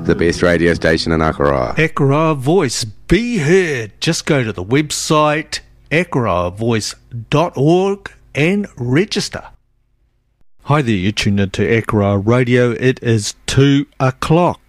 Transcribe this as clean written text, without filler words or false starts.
the best radio station in Akaroa. Akaroa Voice, be heard. Just go to the website akaroavoice.org and register. Hi there, you're tuned into Akaroa Radio. It is 2 o'clock.